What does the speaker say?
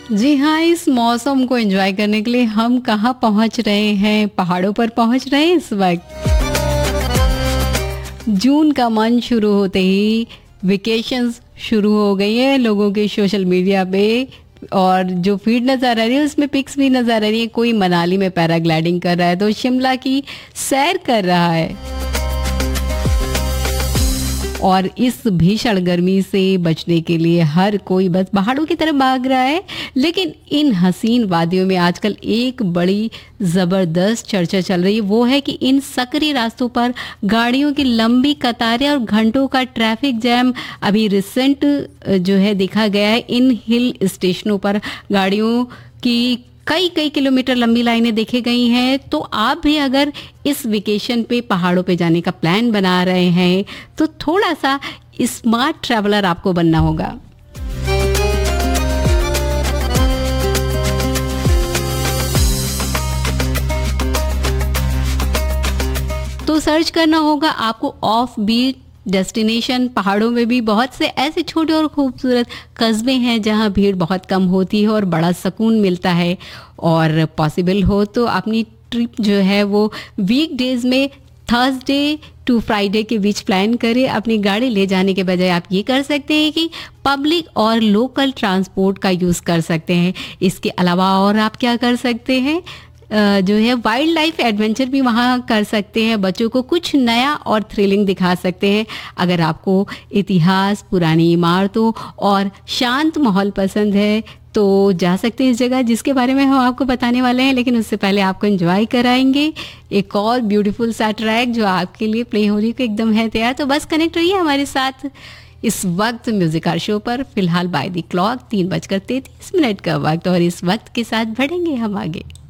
जी हाँ, इस मौसम को एंजॉय करने के लिए हम कहाँ पहुँच रहे हैं, पहाड़ों पर पहुँच रहे हैं इस वक्त। जून का मंथ शुरू होते ही वेकेशंस शुरू हो गई है लोगों के सोशल मीडिया पे, और जो फीड नज़र आ रही है उसमें पिक्स भी नज़र आ रही है। कोई मनाली में पैराग्लाइडिंग कर रहा है तो शिमला की सैर कर रहा है, और इस भीषण गर्मी से बचने के लिए हर कोई बस पहाड़ों की तरफ भाग रहा है। लेकिन इन हसीन वादियों में आजकल एक बड़ी ज़बरदस्त चर्चा चल रही है, वो है कि इन सकरी रास्तों पर गाड़ियों की लंबी कतारें और घंटों का ट्रैफिक जैम। अभी रिसेंट जो है देखा गया है, इन हिल स्टेशनों पर गाड़ियों की कई किलोमीटर लंबी लाइनें देखी गई हैं। तो आप भी अगर इस वेकेशन पे पहाड़ों पे जाने का प्लान बना रहे हैं तो थोड़ा सा स्मार्ट ट्रैवलर आपको बनना होगा। तो सर्च करना होगा आपको ऑफ बीट डेस्टिनेशन। पहाड़ों में भी बहुत से ऐसे छोटे और खूबसूरत कस्बे हैं जहां भीड़ बहुत कम होती है और बड़ा सुकून मिलता है। और पॉसिबल हो तो अपनी ट्रिप जो है वो वीकडेज में थर्सडे टू फ्राइडे के बीच प्लान करें। अपनी गाड़ी ले जाने के बजाय आप ये कर सकते हैं कि पब्लिक और लोकल ट्रांसपोर्ट का यूज़ कर सकते हैं। इसके अलावा और आप क्या कर सकते हैं, जो है वाइल्ड लाइफ एडवेंचर भी वहाँ कर सकते हैं। बच्चों को कुछ नया और थ्रिलिंग दिखा सकते हैं। अगर आपको इतिहास, पुरानी इमारतों और शांत माहौल पसंद है तो जा सकते हैं इस जगह जिसके बारे में हम आपको बताने वाले हैं। लेकिन उससे पहले आपको एंजॉय कराएंगे एक और ब्यूटीफुल सा ट्रैक जो आपके लिए प्ले होने को एकदम है तैयार। तो बस कनेक्ट रहिए हमारे साथ इस वक्त म्यूजिक आर शो पर। फिलहाल बाय द क्लॉक 3:33 का वक्त, और इस वक्त के साथ बढ़ेंगे हम आगे।